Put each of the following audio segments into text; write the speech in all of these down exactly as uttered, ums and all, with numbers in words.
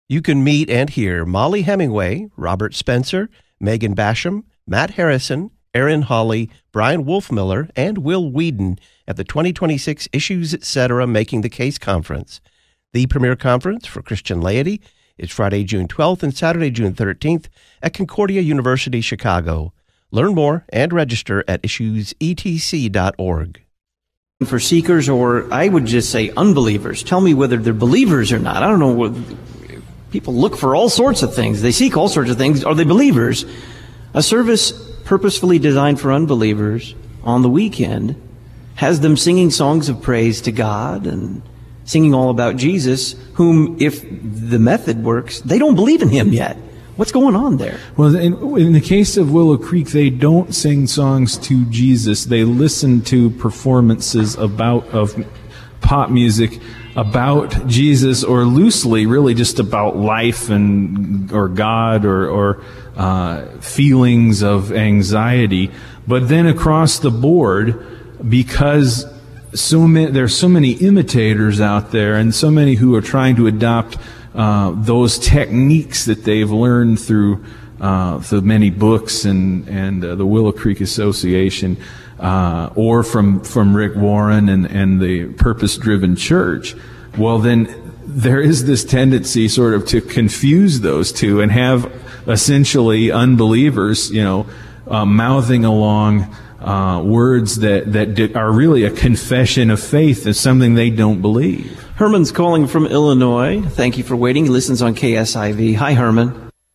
You can meet and hear Molly Hemingway, Robert Spencer, Megan Basham, Matt Harrison, Aaron Hawley, Brian Wolfmiller, and Will Whedon at the twenty twenty-six Issues Etc. Making the Case Conference. The premier conference for Christian laity is Friday, June twelfth and Saturday, June thirteenth at Concordia University, Chicago. Learn more and register at issues e t c dot org. For seekers, or I would just say unbelievers, tell me whether they're believers or not. I don't know. What, people look for all sorts of things. They seek all sorts of things. Are they believers? A service purposefully designed for unbelievers on the weekend has them singing songs of praise to God and singing all about Jesus, whom, if the method works, they don't believe in him yet. What's going on there? Well, in, in the case of Willow Creek, they don't sing songs to Jesus. They listen to performances about of pop music about Jesus, or loosely, really just about life and or God or, or uh, feelings of anxiety. But then across the board, because so many, there's so many imitators out there, and so many who are trying to adopt Uh, those techniques that they've learned through uh, the many books and and uh, the Willow Creek Association, uh, or from from Rick Warren and and the Purpose Driven Church. Well, then there is this tendency sort of to confuse those two and have essentially unbelievers, you know, uh, mouthing along uh, words that that are really a confession of faith as something they don't believe. Herman's calling from Illinois. Thank you for waiting. He listens on K S I V. Hi, Herman.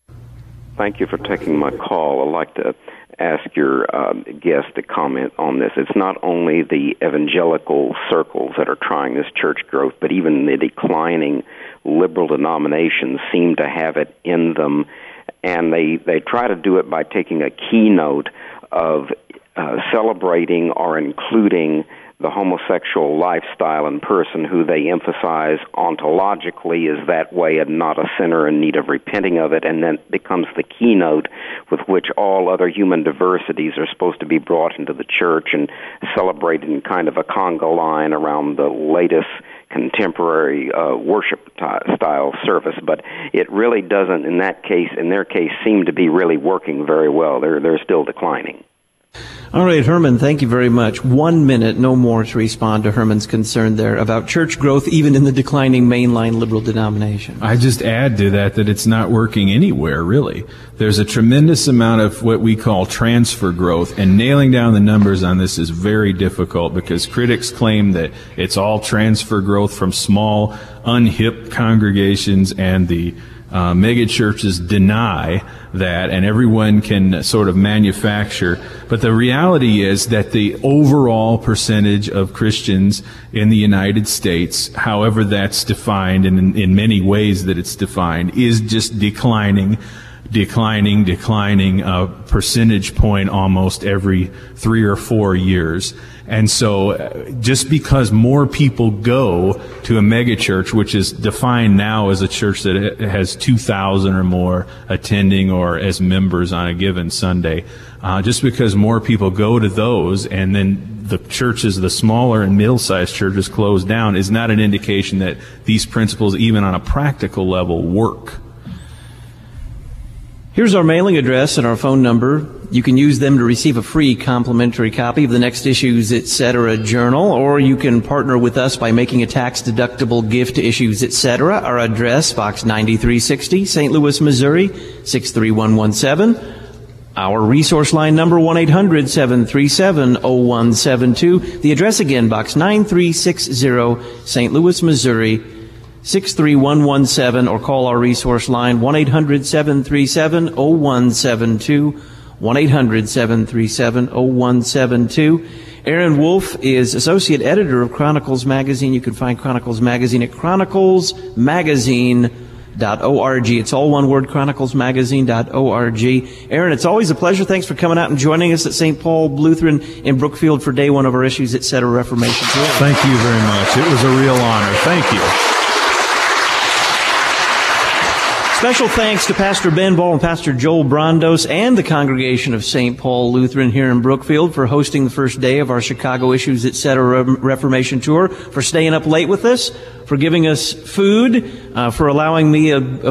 Thank you for taking my call. I'd like to ask your uh, guest to comment on this. It's not only the evangelical circles that are trying this church growth, but even the declining liberal denominations seem to have it in them, and they, they try to do it by taking a keynote of uh, celebrating or including the homosexual lifestyle and person who they emphasize ontologically is that way and not a sinner in need of repenting of it, and then becomes the keynote with which all other human diversities are supposed to be brought into the church and celebrated in kind of a conga line around the latest contemporary uh, worship t- style service. But it really doesn't, in that case, in their case, seem to be really working very well. They're they're still declining. All right, Herman, thank you very much. One minute, no more, to respond to Herman's concern there about church growth, even in the declining mainline liberal denomination. I just add to that that it's not working anywhere, really. There's a tremendous amount of what we call transfer growth, and nailing down the numbers on this is very difficult because critics claim that it's all transfer growth from small, unhip congregations, and the Uh, mega churches deny that, and everyone can sort of manufacture. But the reality is that the overall percentage of Christians in the United States, however that's defined, and in, in many ways that it's defined, is just declining, declining, declining a percentage point almost every three or four years. And so just because more people go to a megachurch, which is defined now as a church that has two thousand or more attending or as members on a given Sunday, uh, just because more people go to those and then the churches, the smaller and middle-sized churches, close down is not an indication that these principles, even on a practical level, work. Here's our mailing address and our phone number. You can use them to receive a free complimentary copy of the Next Issues Etc. journal, or you can partner with us by making a tax-deductible gift to Issues Etc. Our address, Box ninety-three sixty, Saint Louis, Missouri, six three one one seven. Our resource line number, one eight hundred seven three seven oh one seven two. The address again, Box nine three six zero, Saint Louis, Missouri, six three one one seven, or call our resource line, one eight hundred seven three seven oh one seven two, one eight hundred seven three seven oh one seven two. Aaron Wolf is associate editor of Chronicles Magazine. You can find Chronicles Magazine at chronicles magazine dot org. It's all one word, chronicles magazine dot org. Aaron, it's always a pleasure. Thanks for coming out and joining us at Saint Paul Lutheran in Brookfield for day one of our Issues Etc. Reformation Tour. Thank you very much. It was a real honor. Thank you. Special thanks to Pastor Ben Ball and Pastor Joel Brondos and the congregation of Saint Paul Lutheran here in Brookfield for hosting the first day of our Chicago Issues Etc. Reformation Tour, for staying up late with us, for giving us food, uh, for allowing me a, a